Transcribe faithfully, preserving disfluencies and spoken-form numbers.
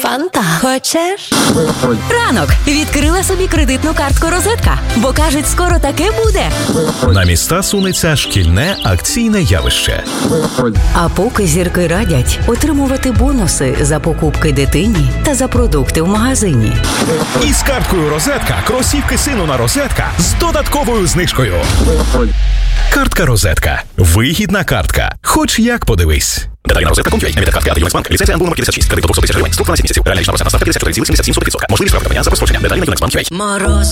Фанта. Хочеш? Ранок. Відкрила собі кредитну картку «Розетка». Бо, кажуть, скоро таке буде. На міста сунеться шкільне акційне явище. А поки зірки радять отримувати бонуси за покупки дитині та за продукти в магазині. І з карткою «Розетка» кросівки сину на «Розетка» з додатковою знижкою. Картка «Розетка». Вигідна картка. Хоч як подивись. Деталі на розетка точка ком точка ю а. Емітент картка Юнексбанк. Ліцензія Н Б У номер п'ятдесят шість. Кредит до двохсот тисяч гривень. Строк дванадцять місяців. Реальна річна процентна ставка п'ятдесят чотири цілих сімдесят сім сотих відсотка. Можливість справка за розпорядження. Деталі на юнексбанк точка ю а. Мороз.